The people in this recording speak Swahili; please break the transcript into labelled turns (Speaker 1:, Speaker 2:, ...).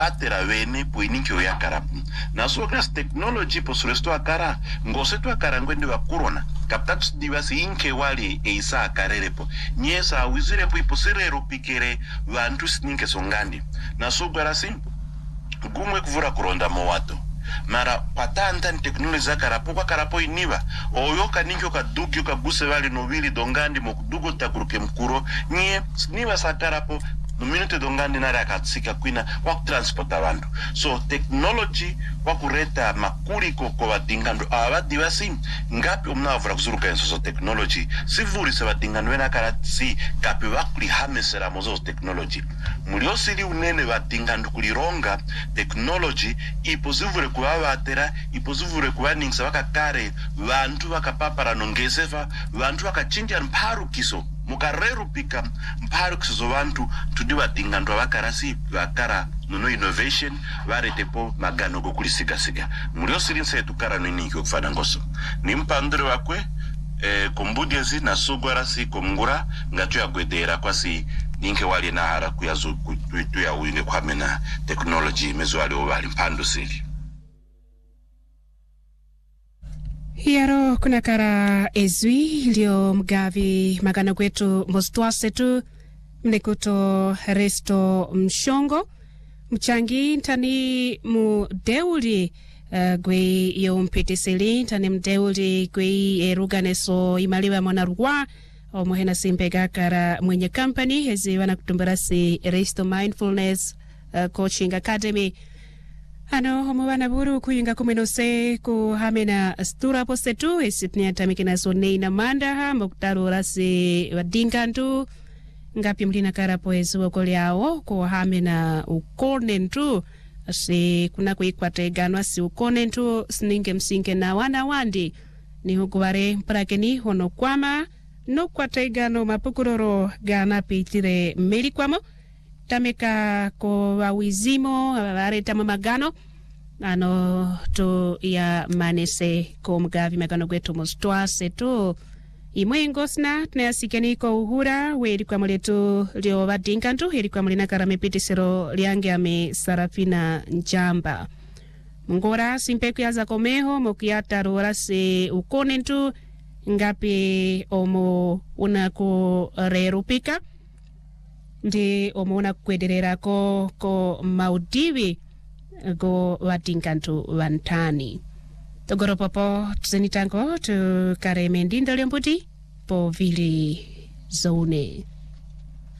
Speaker 1: atera vene poininki oyakara na so kras technology posresto akara ngoseto akara ngwende vakurona kaptats divasi inke wali eisa akarerepo nyesa wizirepo iposerero pikere vantu sininke songandi na so garasi gumwe kuvura kuronda mowato mara patanta teknolojia karapo iniva oyoka ninki okaduki okaguse vali novili dongandi mokudugo taguruke mkuro nye niva sakarapo no minute dongandi nari akatsika kwina wakutransporta vantu so technology wakureta makuri koko vadingando avadivasi ngapi omnavura kuzuruka enso technology sivuri vadingando vena karatsi kapi vakulihamisera mozo technology muliosiri unene vadingando kulironga technology ipozivure kuvavatera ipozivure kuvaningsa vakakare vantu vakapapara nongesefa vantu vakachinja mparukiso mukarerupika mparukiso vantu tudi vadingando vakarasi vakara nono innovation varetepo magano gokulisigasiga muliosiri nsetukara niniki okufana ngoso nimpandure wakwe kombudezi na sugwarasi komngura ngatu yagwedera kwasi ninke wali na hara kuyazu tuya uinge kwamena technology mezwali ovali mpando sili
Speaker 2: Yaro kuna kara ezwi lio mgavi magana kwetu mostwase tu mnekuto resto mshongo mchangi ntani mudeuli gwe yo mpetiseli ntani mdeuli gwe eruganeso imaliwa mwana rugwa omuhena simpega kara mwenye company hezi wana kutumbarasi resto mindfulness coaching academy ano homuwana buru kuyinga kumenose kuhamena stura posetu esitni atamikina soneina mandaha mokutaro rasi wadingantu ngapi mlina karapo ezu wakoleao kuhamena ukonentu si kuna kuikwate ganwa si ukonentu sininge msinge na wana wandi ni hukuware mprakeni hono kwama no kwate gano mapukuroro gana pitire meri kwamo tameka ko wawizimo ware tamamagano ano to ya manese ko mgavi magano gwetu mostwase tu imwengosna tunayasikeni ko uhura weri kwa muletu lio vadingantu heri kwa mulina karame pitisero liange ame Sarafina Njamba mngora simpeku yaza komeho mokiata rorase ukonentu ngapi omo unako rerupika ndi omona kwederera ko maudivi go vadingantu vantani togoro popo tuzenitango tu kare mendinda lembuti po vili zone